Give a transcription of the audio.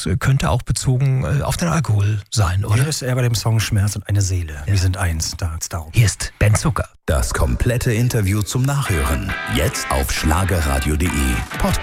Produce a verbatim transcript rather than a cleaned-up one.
das könnte auch bezogen auf den Alkohol sein, oder? Hier ist eher bei dem Song Schmerz und eine Seele. Ja. Wir sind eins, da geht's darum. Hier ist Ben Zucker. Das komplette Interview zum Nachhören. Jetzt auf schlagerradio punkt de Podcast.